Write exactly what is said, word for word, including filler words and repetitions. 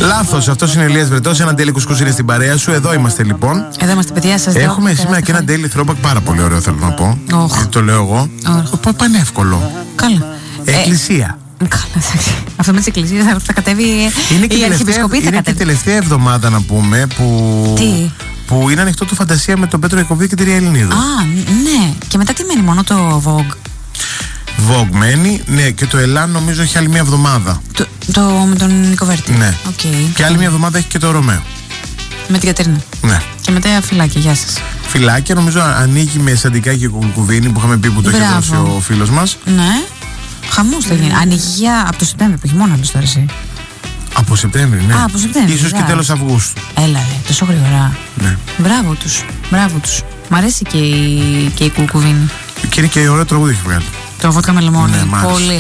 Λάθος, αυτός είναι Ηλίας Βρετός. Ένα Daily Κουσκούς είναι στην παρέα σου. Εδώ είμαστε λοιπόν. Εδώ είμαστε, παιδιά, σας δω. Έχουμε σήμερα και ένα Daily Throwback πάρα πολύ ωραίο, θέλω να πω. Oh. Γιατί το λέω εγώ. Oh. Πανεύκολο. Καλά. Εκκλησία. Ε, καλά, αυτό με τις εκκλησίες θα, θα κατέβει είναι και η Αρχιεπισκοπή. Είναι κατέβει. και τελευταία εβδομάδα, να πούμε, που. Τι? Που είναι ανοιχτό το Φαντασία με τον Πέτρο Ιακωβίδη και τη Ρία Ελληνίδου. Α, ναι. Και μετά τι μένει, μόνο το Vogue? Vogue μένει, ναι, και το Ελάν νομίζω έχει άλλη μια εβδομάδα. Το, το με τον Νικοβέρτη. Ναι. Okay. Και άλλη μια εβδομάδα έχει και το Ρωμαίο. Με την Κατερίνα. Ναι. Και μετά φυλάκια, γεια σας. Φυλάκια, νομίζω ανοίγει με Σαντικά και Κουκουβίνη που είχαμε πει που το είχε δώσει ο φίλος μας. Ναι. Χαμός θα γίνει. Ανοίγει από το Σεπτέμβριο που έχει μόνο άλλο τώρα εσύ. Από Σεπτέμβρη, ναι. Α, από Σεπτέμβρη. Ίσως και τέλος Αυγούστου. Έλα, ρε, τόσο γρήγορα. Ναι. Μπράβο τους. Μπράβο τους. Μ' αρέσει και η, και η Κουκουβίνη. Και είναι και ωραίο τραγούδι έχει βγάλει. Το βότκα με λεμόνι. Ναι, πολύ.